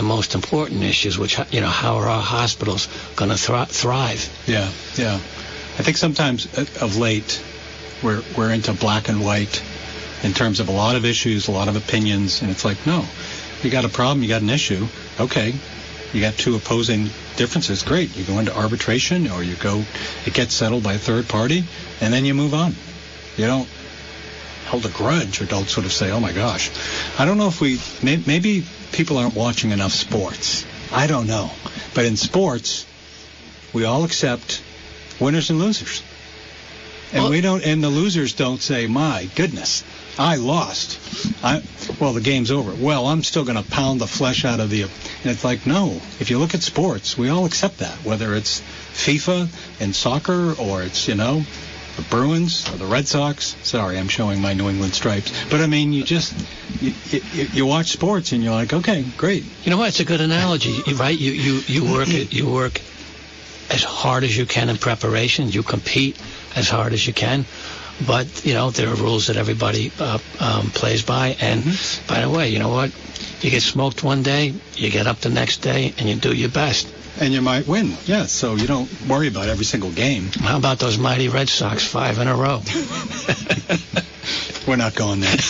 most important issues, which, how are our hospitals going to thrive? Yeah. I think sometimes of late we're into black and white in terms of a lot of issues, a lot of opinions, and it's like, no, you got a problem, you got an issue, okay, you got two opposing differences, great, you go into arbitration, or it gets settled by a third party, and then you move on. You don't hold a grudge or don't sort of say, oh my gosh. I don't know if maybe people aren't watching enough sports. I don't know. But in sports, we all accept winners and losers. And and the losers don't say, my goodness, I lost. The game's over. Well, I'm still going to pound the flesh out of and it's like, no. If you look at sports, we all accept that, whether it's FIFA and soccer, or it's, the Bruins or the Red Sox. Sorry, I'm showing my New England stripes. But I mean, you watch sports and you're like, okay, great. You know what? It's a good analogy, right? You work as hard as you can in preparation. You compete as hard as you can. But, there are rules that everybody plays by. And, by the way, you know what? You get smoked one day, you get up the next day, and you do your best. And you might win, yeah, so you don't worry about every single game. How about those mighty Red Sox, 5 in a row? We're not going there.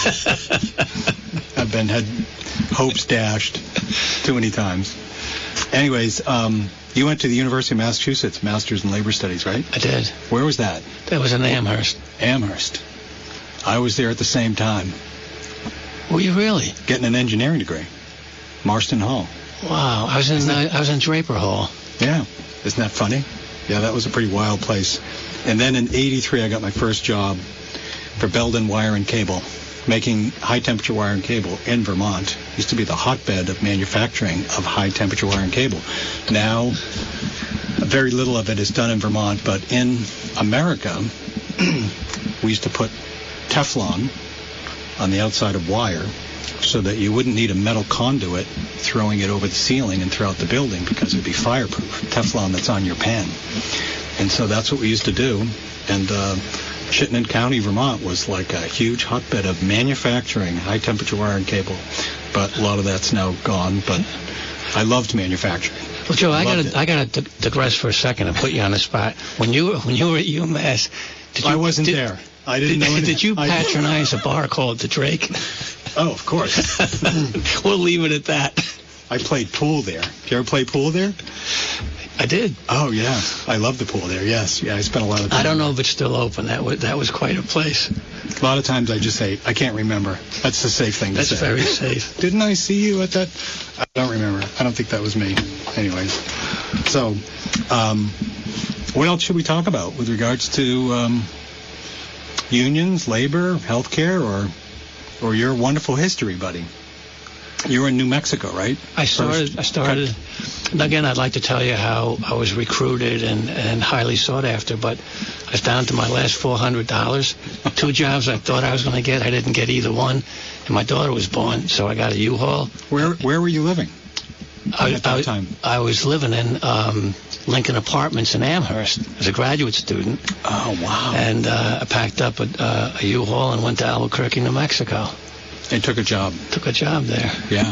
I've had hopes dashed too many times. Anyways, you went to the University of Massachusetts, Master's in Labor Studies, right? I did. Where was that? That was in Amherst. Amherst. I was there at the same time. Were you really? Getting an engineering degree. Marston Hall. Wow, I was in Draper Hall. Yeah, isn't that funny? Yeah, that was a pretty wild place. And then in '83, I got my first job for Belden Wire and Cable, making high-temperature wire and cable in Vermont. Used to be the hotbed of manufacturing of high-temperature wire and cable. Now, very little of it is done in Vermont, but in America, we used to put Teflon on the outside of wire so that you wouldn't need a metal conduit throwing it over the ceiling and throughout the building, because it would be fireproof. Teflon that's on your pan. And so that's what we used to do. And Chittenden County, Vermont was like a huge hotbed of manufacturing high-temperature wire and cable. But a lot of that's now gone. But I loved manufacturing. Well, Joe, I gotta digress for a second and put you on the spot. When you were at UMass, I wasn't there. I didn't know anything. Did you patronize a bar called the Drake? Oh, of course. We'll leave it at that. I played pool there. Did you ever play pool there? I did. Oh, yeah. I love the pool there, yes. Yeah, I spent a lot of time. I don't know if it's still open. That was quite a place. A lot of times I just say, I can't remember. That's the safe thing to say. That's very safe. Didn't I see you at that? I don't remember. I don't think that was me. Anyways. So, what else should we talk about with regards to unions, labor, healthcare, or your wonderful history, buddy? You were in New Mexico, right? I started. Again, I'd like to tell you how I was recruited and highly sought after, but I was down to my last $400. 2 jobs I thought I was going to get, I didn't get either one. And my daughter was born, so I got a U-Haul. Where were you living at that time? I was living in Lincoln Apartments in Amherst as a graduate student. Oh, wow. And I packed up a U-Haul and went to Albuquerque, New Mexico. And took a job. Took a job there. Yeah.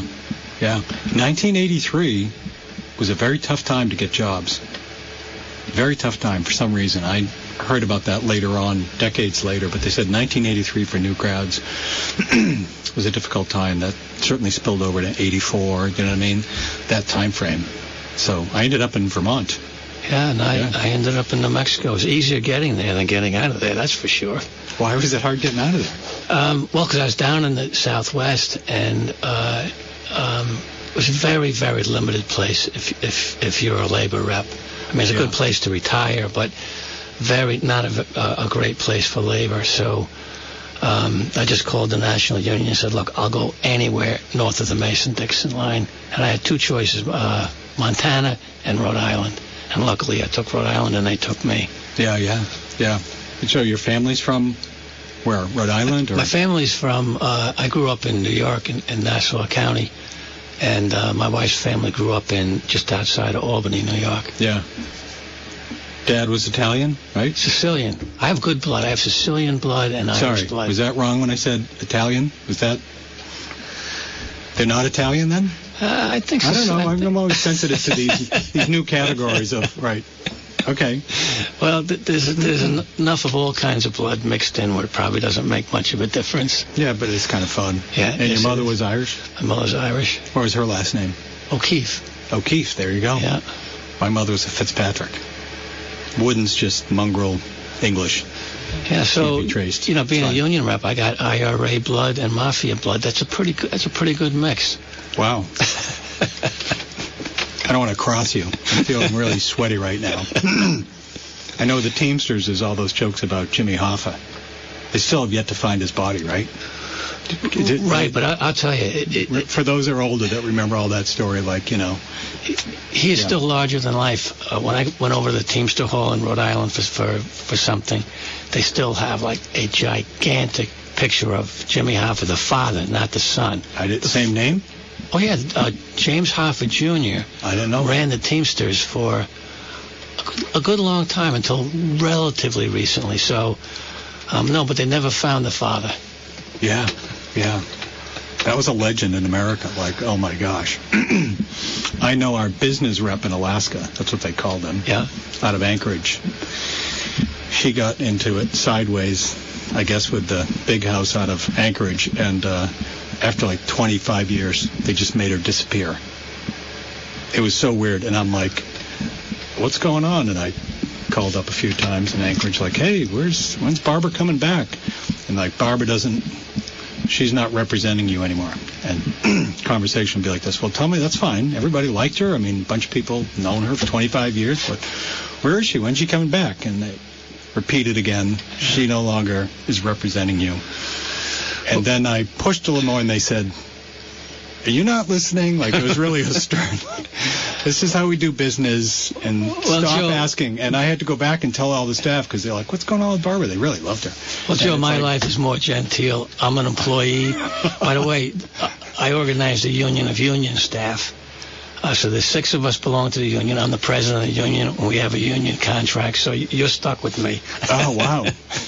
1983 was a very tough time to get jobs. Very tough time for some reason. I heard about that later on, decades later, but they said 1983 for new grads was a difficult time. That certainly spilled over to 84, you know what I mean? That time frame. So I ended up in Vermont. Yeah, and I ended up in New Mexico. It was easier getting there than getting out of there, that's for sure. Why was it hard getting out of there? Well, because I was down in the Southwest, and it was a very, very limited place if you're a labor rep. I mean, it's a good place to retire, but not a great place for labor. So I just called the National Union and said, look, I'll go anywhere north of the Mason-Dixon line. And I had 2 choices, Montana and Rhode Island. And luckily, I took Rhode Island, and they took me. Yeah. So your family's from where? Rhode Island? Or? My family's from, I grew up in New York, in Nassau County. And my wife's family grew up just outside of Albany, New York. Yeah. Dad was Italian, right? Sicilian. I have good blood. I have Sicilian blood and Irish blood. Was that wrong when I said Italian? Was that... They're not Italian then? I think so. I don't know. I'm always sensitive to these new categories of, right. Okay. Well, there's enough of all kinds of blood mixed in where it probably doesn't make much of a difference. Yeah, but it's kind of fun. Yeah. And your mother was Irish? My mother's Irish. What was her last name? O'Keefe. O'Keefe, there you go. Yeah. My mother was a Fitzpatrick. Wooden's just mongrel English. Yeah, so Can't be traced. being a union rep, I got IRA blood and mafia blood. That's a pretty good mix. Wow. I don't want to cross you. I'm feeling really sweaty right now. I know the Teamsters is all those jokes about Jimmy Hoffa. They still have yet to find his body, right? Right, but I'll tell you. For those that are older that remember all that story, he is still larger than life. When I went over to the Teamster Hall in Rhode Island for something, they still have like a gigantic picture of Jimmy Hoffa, the father, not the son. Same name? Oh, yeah. James Hoffa Jr. I didn't know. Ran the Teamsters for a good long time until relatively recently. So, no, but they never found the father. Yeah. That was a legend in America. Like, oh, my gosh. I know our business rep in Alaska. That's what they called him. Yeah. Out of Anchorage. She got into it sideways, I guess, with the big house out of Anchorage. And after like 25 years, they just made her disappear. It was so weird. And I'm like, what's going on? And I called up a few times in Anchorage, like, hey, when's Barbara coming back? And like, Barbara she's not representing you anymore. And conversation would be like this. Well, tell me, that's fine. Everybody liked her. I mean, a bunch of people known her for 25 years. But where is she? When's she coming back? And they repeated again, she no longer is representing you. And then I pushed a little more, and they said, are you not listening? Like, it was really a stern. This is how we do business, and stop asking. And I had to go back and tell all the staff, because they're like, what's going on with Barbara? They really loved her. Well, Joe, my life is more genteel. I'm an employee. By the way, I organized a union of union staff. So there's 6 of us belong to the union. I'm the president of the union, and we have a union contract, so you're stuck with me. Oh, wow.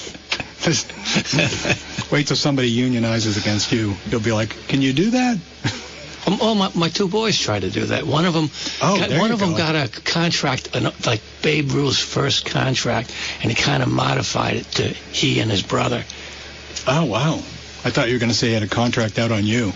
Wait till somebody unionizes against you. You'll be like, can you do that? Oh, my 2 boys tried to do that. One of them got a contract, like Babe Ruth's first contract, and he kind of modified it to he and his brother. Oh, wow. I thought you were going to say he had a contract out on you.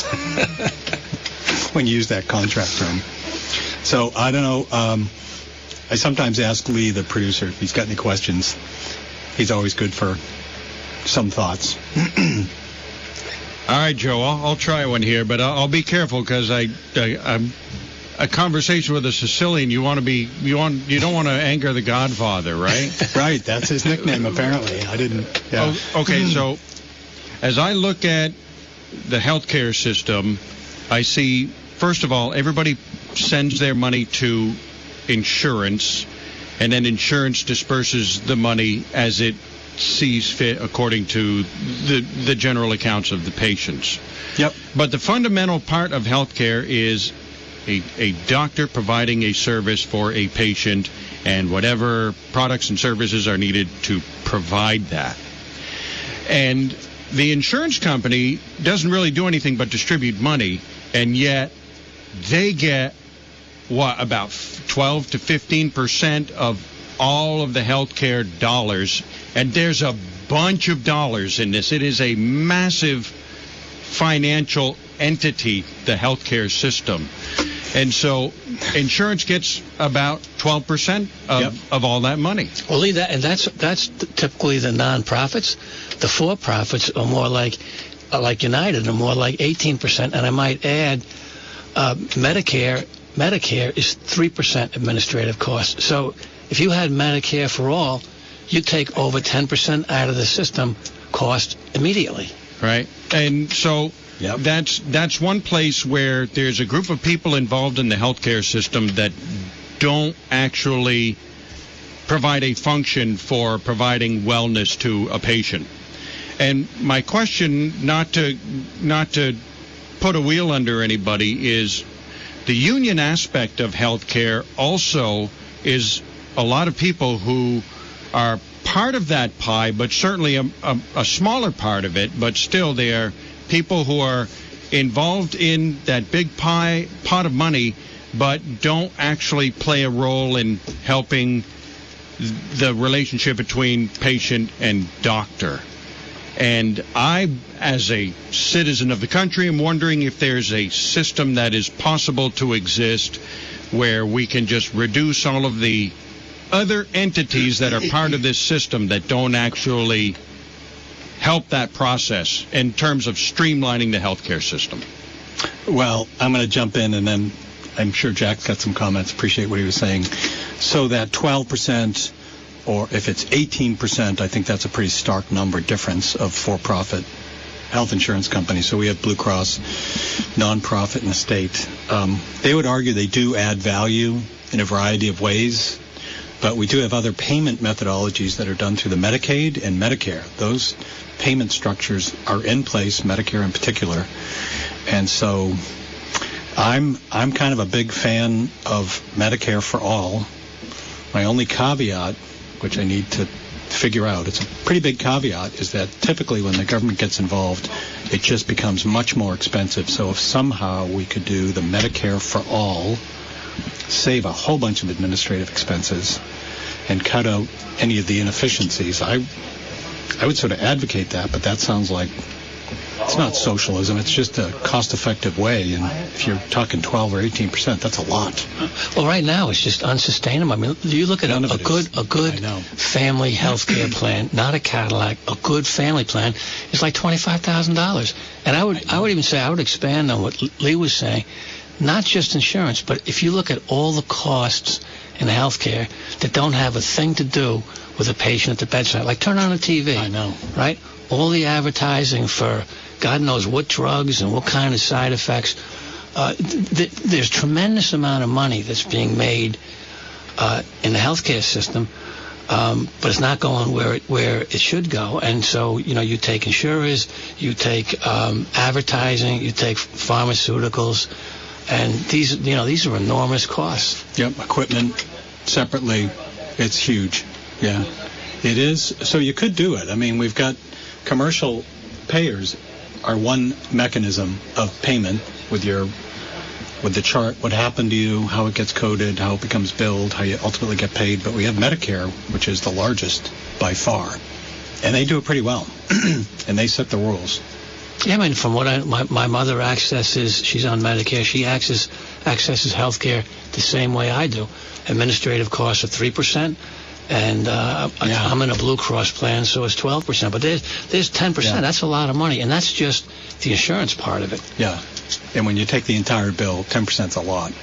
When you use that contract term. So, I don't know. I sometimes ask Lee, the producer, if he's got any questions. He's always good for some thoughts. All right, Joe, I'll try one here, but I'll be careful, because I'm a conversation with a Sicilian. You don't want to anger the Godfather, right? Right, that's his nickname apparently. I didn't. Yeah. Okay, so as I look at the healthcare system, I see, first of all, everybody sends their money to insurance, and then insurance disperses the money as it sees fit according to the general accounts of the patients. Yep. But the fundamental part of healthcare is a doctor providing a service for a patient and whatever products and services are needed to provide that. And the insurance company doesn't really do anything but distribute money, and yet they get, about 12 to 15% of all of the healthcare dollars, and there's a bunch of dollars in this. It is a massive financial entity, the healthcare system. And so insurance gets about 12% of all that money. Well, Lee, that's typically the nonprofits. The for-profits are more like United, are more like 18%. And I might add, Medicare is 3% administrative costs. So if you had Medicare for all, you take over 10% out of the system cost immediately. Right. And so that's one place where there's a group of people involved in the healthcare system that don't actually provide a function for providing wellness to a patient. And my question, not to put a wheel under anybody, is the union aspect of healthcare also is a lot of people who are part of that pie, but certainly a smaller part of it, but still they are people who are involved in that big pot of money, but don't actually play a role in helping the relationship between patient and doctor. And I, as a citizen of the country, am wondering if there's a system that is possible to exist where we can just reduce all of the other entities that are part of this system that don't actually help that process in terms of streamlining the healthcare system. Well, I'm going to jump in, and then I'm sure Jack's got some comments. Appreciate what he was saying. So that 12%, or if it's 18%, I think that's a pretty stark number difference of for-profit health insurance companies. So we have Blue Cross, nonprofit in the state. They would argue they do add value in a variety of ways, but we do have other payment methodologies that are done through the Medicaid and Medicare. Those payment structures are in place, Medicare in particular. And so I'm kind of a big fan of Medicare for all. My only caveat, which I need to figure out, it's a pretty big caveat, is that typically when the government gets involved, it just becomes much more expensive. So if somehow we could do the Medicare for all, save a whole bunch of administrative expenses, and cut out any of the inefficiencies, I would sort of advocate that, but that sounds like it's not socialism. It's just a cost-effective way, and if you're talking 12 or 18%, that's a lot. Well, right now it's just unsustainable. I mean, you look at a good family health care plan, not a Cadillac, a good family plan is like $25,000. And I would even say, I would expand on what Lee was saying, not just insurance, but if you look at all the costs in healthcare that don't have a thing to do with a patient at the bedside, like turn on a TV. I know. Right? All the advertising for God knows what drugs and what kind of side effects. There's tremendous amount of money that's being made in the healthcare system, but it's not going where it should go. And so, you take insurers, you take advertising, you take pharmaceuticals, and these are enormous costs. Yep, equipment separately, it's huge. Yeah, it is. So you could do it. I mean, we've got commercial payers are one mechanism of payment with the chart, what happened to you, how it gets coded, how it becomes billed, how you ultimately get paid. But we have Medicare, which is the largest by far, and they do it pretty well, and they set the rules. Yeah, I mean, from what my mother accesses, she's on Medicare. She accesses health care the same way I do. Administrative costs are 3%. And I'm in a Blue Cross plan, so it's 12%. But there's 10%. Yeah. That's a lot of money, and that's just the insurance part of it. Yeah, and when you take the entire bill, 10%'s a lot.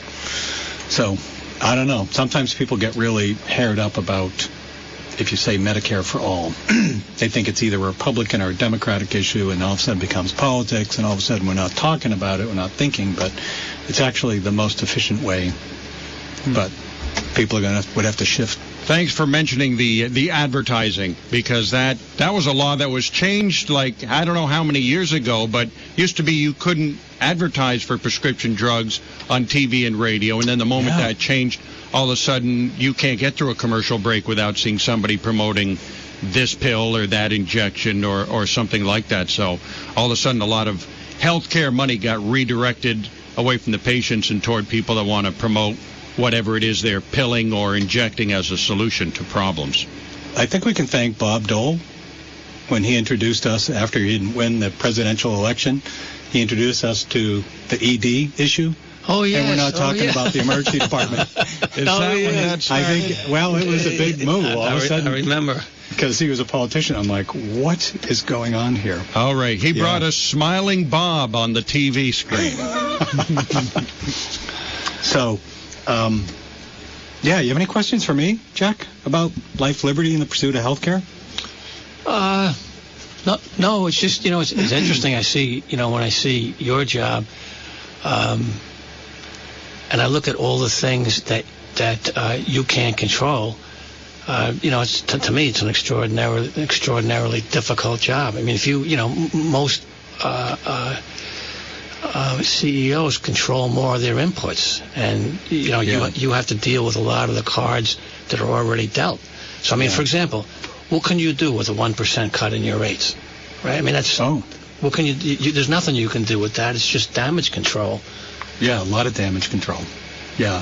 So, I don't know. Sometimes people get really haired up about if you say Medicare for all. They think it's either a Republican or a Democratic issue, and all of a sudden it becomes politics, and all of a sudden we're not talking about it, we're not thinking, but it's actually the most efficient way. But people would have to shift. Thanks for mentioning the advertising, because that was a law that was changed like I don't know how many years ago, but used to be you couldn't advertise for prescription drugs on TV and radio, and then the moment that changed, all of a sudden you can't get through a commercial break without seeing somebody promoting this pill or that injection or something like that. So all of a sudden a lot of healthcare money got redirected away from the patients and toward people that want to promote whatever it is they're pilling or injecting as a solution to problems. I think we can thank Bob Dole when he introduced us after he didn't win the presidential election. He introduced us to the ED issue. Oh, yes. And we're not talking about the emergency department. Is that when that started? I think, well, it was a big move all of a sudden. I remember. Because he was a politician. I'm like, what is going on here? All right. He brought us Smiling Bob on the TV screen. So, you have any questions for me, Jack, about life, liberty, and the pursuit of health care? No, it's just, it's interesting. I see, when I see your job, and I look at all the things that you can't control, it's to me, it's an extraordinarily difficult job. I mean, if most CEOs control more of their inputs, and you have to deal with a lot of the cards that are already dealt. So I mean, for example, what can you do with a 1% cut in your rates? Right? I mean, that's What can you there's nothing you can do with that. It's just damage control. Yeah, a lot of damage control. Yeah.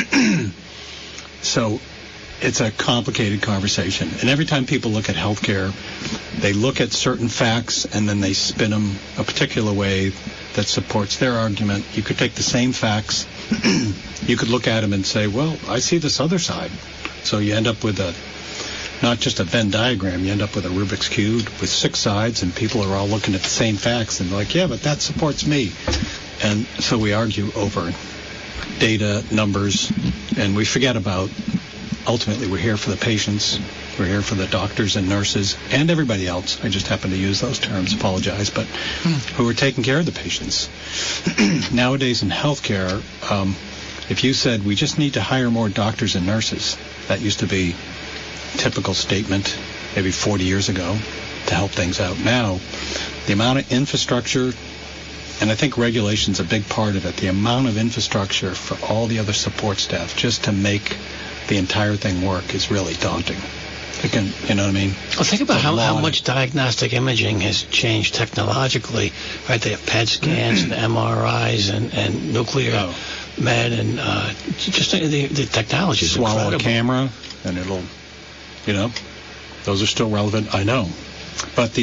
So it's a complicated conversation. And every time people look at healthcare, they look at certain facts and then they spin them a particular way that supports their argument. You could take the same facts, you could look at them and say, well, I see this other side. So you end up with not just a Venn diagram, you end up with a Rubik's Cube with 6 sides, and people are all looking at the same facts and like, yeah, but that supports me. And so we argue over data, numbers, and we forget about, ultimately, we're here for the patients, we're here for the doctors and nurses, and everybody else. I just happen to use those terms, apologize, but who are taking care of the patients. Nowadays in healthcare, if you said we just need to hire more doctors and nurses, that used to be a typical statement maybe 40 years ago to help things out. Now, the amount of infrastructure, and I think regulation's a big part of it, the amount of infrastructure for all the other support staff just to make the entire thing work is really daunting. You know what I mean? Well, think about how much diagnostic imaging has changed technologically, right? They have PET scans and MRIs and nuclear med, and just the technology is swallow incredible. A camera and it'll, those are still relevant. I know, but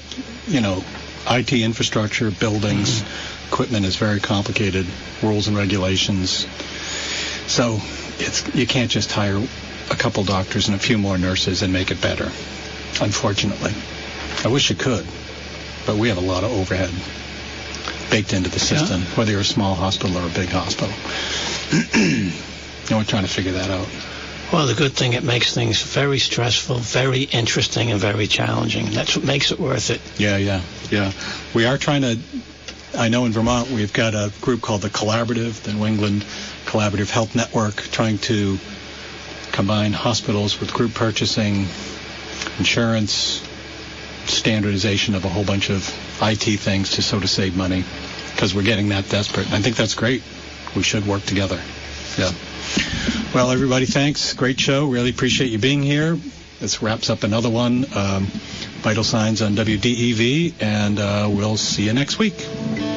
IT infrastructure, buildings, equipment is very complicated, rules and regulations. So you can't just hire a couple doctors and a few more nurses and make it better, unfortunately. I wish you could, but we have a lot of overhead baked into the system, whether you're a small hospital or a big hospital. And we're trying to figure that out. Well, the good thing, it makes things very stressful, very interesting, and very challenging. That's what makes it worth it. Yeah. We are trying to, I know in Vermont we've got a group called the Collaborative, the New England Collaborative Health Network, trying to combine hospitals with group purchasing, insurance, standardization of a whole bunch of IT things to sort of save money, because we're getting that desperate. And I think that's great. We should work together. Yeah. Well, everybody, thanks. Great show. Really appreciate you being here. This wraps up another one. Vital Signs on WDEV, and we'll see you next week.